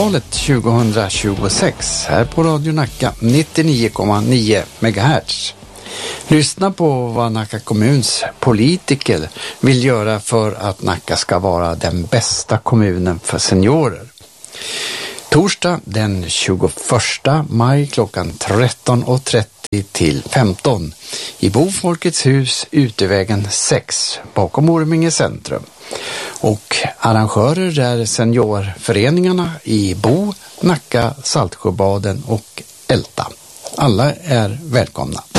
valet 2026 här på Radio Nacka 99,9 MHz. Lyssna på vad Nacka kommuns politiker vill göra för att Nacka ska vara den bästa kommunen för seniorer. Torsdag den 21 maj klockan 13.30 till 15 i Bofolkets hus, Utevägen 6 bakom Orminge centrum. Och arrangörer är seniorföreningarna i Bo, Nacka, Saltsjöbaden och Älta. Alla är välkomna.